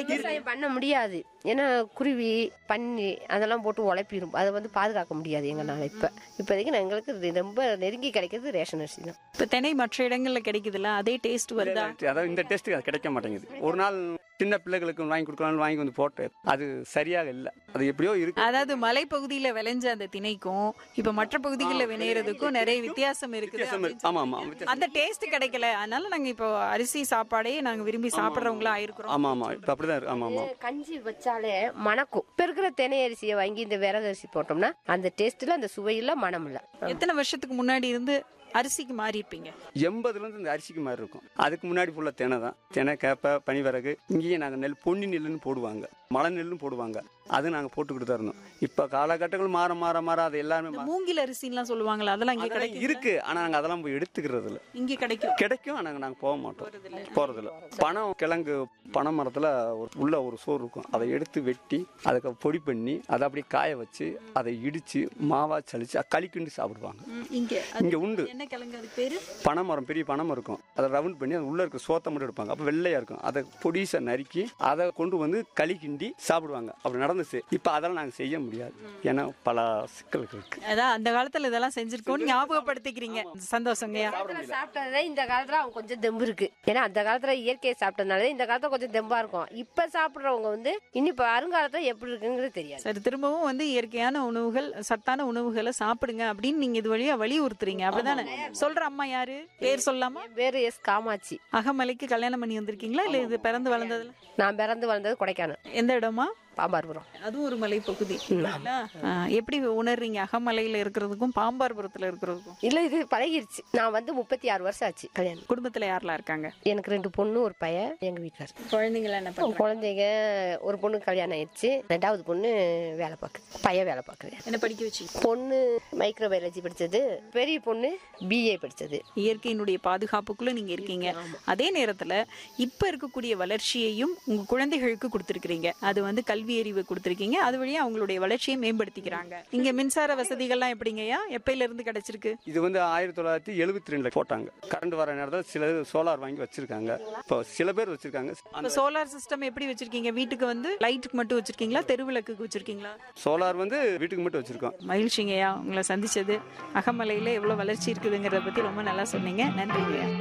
விவசாயம் பண்ண முடியாது. ஏன்னா குருவி, பன்னி அதெல்லாம் போட்டு உழைப்பிடும். அதை வந்து பாதுகாக்க முடியாது எங்கனால. இப்போதைக்கு எங்களுக்கு ரொம்ப நெருங்கி கிடைக்கிறது ரேஷன் அரிசி தான். இப்ப திணை மற்ற இடங்கள்ல கிடைக்குதுல்ல, அதே டேஸ்ட் வருதா? அதாவது இந்த டேஸ்ட் கிடைக்க மாட்டேங்குது. ஒரு நாள் சின்ன பிள்ளைகளுக்கு வாங்கி கொடுக்கலாம்னு வாங்கி வந்து போட்டு அது சரியாக இல்லை. அது எப்படியோ இருக்கு. அதாவது மலைப்பகுதியில விளைஞ்ச அந்த திணைக்கும் இப்ப மற்ற பகுதிகளில் விளையறதுக்கும் நிறைய வித்தியாசம் இருக்குது. ஆமா ஆமா, அந்த டேஸ்ட் கிடைக்கல. அதனால நாங்க இப்போ அரிசி சாப்பாடே நாங்க விரும்பி சாப்பிடுறவங்களா ஆயிருக்கிறோம். ஆமா ஆமா, இப்ப அப்படிதான் இருக்கு. ஆமா ஆமா, கஞ்சி வச்சாலே மணக்கும். இப்ப இருக்கிற திணை அரிசியை வாங்கி இந்த விறகு அரிசி போட்டோம்னா அந்த டேஸ்ட்ல அந்த சுவையில மனம் இல்ல. எத்தனை வருஷத்துக்கு முன்னாடி இருந்து அரிசிக்கு மாறி இருப்பீங்க? 80ல இருந்து இந்த அரிசிக்கு மாதிரி இருக்கும். அதுக்கு முன்னாடி ஃபுல்லா திணை தான். திணை, கேப்பை, பனிவரகு. இங்கேயே நாங்கள் நெல், பொன்னி நெல்லுன்னு போடுவாங்க, மலை நெல்லும் போடுவாங்க. அது நாங்கள் போட்டுக்கிட்டு தான் இருந்தோம். இப்போ காலகட்டங்கள் மாற மாற மாற அது எல்லாமே மூங்கில் அரிசின்லாம் சொல்லுவாங்களா, அதெல்லாம் இங்கே கிடைக்கும்? இருக்கு, ஆனால் நாங்கள் அதெல்லாம் போய் எடுத்துக்கிறது இல்லை. இங்கே கிடைக்கும், ஆனால் நாங்கள் போக மாட்டோம், போகிறதில்ல. பனம் கிழங்கு, பனை மரத்தில் உள்ள ஒரு சோறு இருக்கும். அதை எடுத்து வெட்டி அதுக்கு பொடி பண்ணி அதை அப்படியே காய வச்சு அதை இடித்து மாவா சளிச்சு களிக்கிண்டு சாப்பிடுவாங்க. இங்கே உண்டு. என்ன கிழங்கு அது பேரு? பனைமரம், பெரிய பனைமரம் இருக்கும். அதை ரவுண்ட் பண்ணி அது உள்ள இருக்க சோத்தை மட்டும் எடுப்பாங்க. அப்போ வெள்ளையா இருக்கும். அதை பொடிசா நறுக்கி அதை கொண்டு வந்து களி கிண்டி சாப்பிடுவாங்க. அப்படி நடந்துச்சு. இப்போ அதெல்லாம் நாங்கள் செய்ய முடியாது. ஏன்னா பல சிக்கல்கள் இருக்கு. அதான் அந்த காலத்துல இதெல்லாம் செஞ்சிருக்கோம் ஞாபகப்படுத்திக்கிறீங்க. சந்தோஷங்கய்யா. சாப்பிட்டதே இந்த காலத்துல அவங்க கொஞ்சம் தெம்பு இருக்கு. ஏன்னா அந்த காலத்துல இயற்கையை சாப்பிட்டதுனால இந்த காலத்துல கொஞ்சம் தெம்பா இருக்கும். இப்ப சாப்பிடுறவங்க வந்து இனி வருங்காலத்துல எப்படி இருக்குங்கிறது தெரியாது. சரி, திரும்பவும் வந்து இயற்கையான உணவுகள், சத்தான உணவுகளை சாப்பிடுங்க அப்படின்னு நீங்க இது வழியா வலியுறுத்துறீங்க, அப்படிதானே? சொல்ற அம்மா யாரு? பேர் சொல்லாமா? பேரு எஸ் காமாட்சி. அகமலைக்கு கல்யாணம் பண்ணி வந்திருக்கீங்களா இல்ல இது பிறந்து வளர்ந்ததுல? நான் பிறந்து வளர்ந்தது கொடைக்கானல். எந்த இடமா? பாம்பார்புரம். அதுவும் ஒரு மலை பகுதி. எப்படி உணர்றீங்க அகமலையில இருக்கிறதுக்கும் பாம்பார்புரத்துல இருக்கிறதுக்கும்? இல்ல, இது பழகிருச்சு. நான் வந்து 36 வருஷம் ஆச்சு கல்யாணம். குடும்பத்துல யாரெல்லாம் இருக்காங்க? எனக்கு 2 பொண்ணு, ஒரு பையன். எங்க வீட்டுல குழந்தைங்கள என்ன பண்ணுறாங்க? குழந்தைங்க, ஒரு பொண்ணு கல்யாணம் ஆயிடுச்சு, 2வது பொண்ணு வேலை பார்க்குது, பையன் வேலை பார்க்குது. என்ன படிக்க வச்சு? பொண்ணு மைக்ரோபயாலஜி படிச்சது, பெரிய பொண்ணு BA படிச்சது. இயற்கையினுடைய பாதுகாப்புக்குள்ள நீங்க இருக்கீங்க. அதே நேரத்துல இப்ப இருக்கக்கூடிய வளர்ச்சியையும் உங்க குழந்தைகளுக்கு கொடுத்திருக்கிறீங்க. அது வந்து கல்வி அறிவு கொடுத்திருக்கீங்க. அது வழியா அவங்களுடைய வளர்ச்சியை மேம்படுத்திக்கிறாங்க. இங்க மின்சார வசதிகள்லாம் எப்படிங்கய்யா, எப்பையில இருந்து கிடைச்சிருக்கு? இது வந்து 1972 போட்டாங்க. கரண்ட் வர நேரத்தில் சில சோலார் வாங்கி வச்சிருக்காங்க. இப்போ சில பேர் வச்சிருக்காங்க. அந்த சோலார் சிஸ்டம் எப்படி வச்சிருக்கீங்க? வீட்டுக்கு வந்து லைட்டுக்கு மட்டும் வச்சிருக்கீங்களா, தெருவிளக்குக்கு வச்சிருக்கீங்களா? சோலார் வந்து வீட்டுக்கு மட்டும் வச்சிருக்கோம். மகிழ்ச்சிங்கய்யா உங்களை சந்திச்சது. அகமலையில எவ்வளவு வளர்ச்சி இருக்குதுங்கிறத பத்தி ரொம்ப நல்லா சொன்னீங்க. நன்றிங்கய்யா.